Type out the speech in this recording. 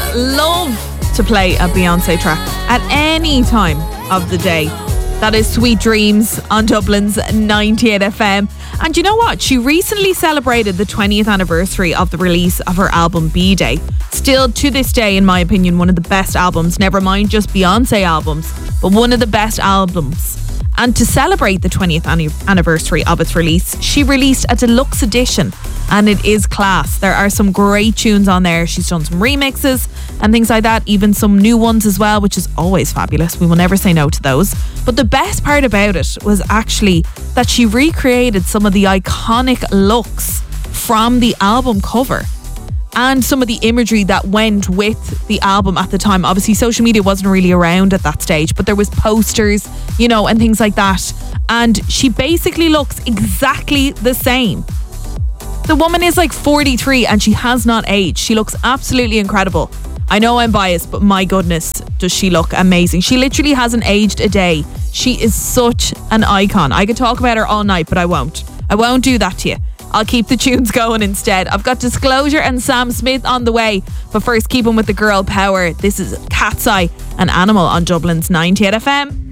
love to play a Beyonce track at any time of the day. That is Sweet Dreams on Dublin's 98 FM. And you know what? She recently celebrated the 20th anniversary of the release of her album B-Day. Still, to this day, in my opinion, one of the best albums. Never mind just Beyonce albums, but one of the best albums. And to celebrate the 20th anniversary of its release, she released a deluxe edition, and it is class. There are some great tunes on there. She's done some remixes and things like that, even some new ones as well, which is always fabulous. We will never say no to those. But the best part about it was actually that she recreated some of the iconic looks from the album cover and some of the imagery that went with the album at the time. Obviously, social media wasn't really around at that stage, but there was posters, you know, and things like that. And she basically looks exactly the same. The woman is like 43 and she has not aged. She looks absolutely incredible. I know I'm biased, but my goodness, does she look amazing. She literally hasn't aged a day. She is such an icon. I could talk about her all night, but I won't. I won't do that to you. I'll keep the tunes going instead. I've got Disclosure and Sam Smith on the way. But first, keep 'em with the girl power. This is Cat's Eye and Animal on Dublin's 98 FM.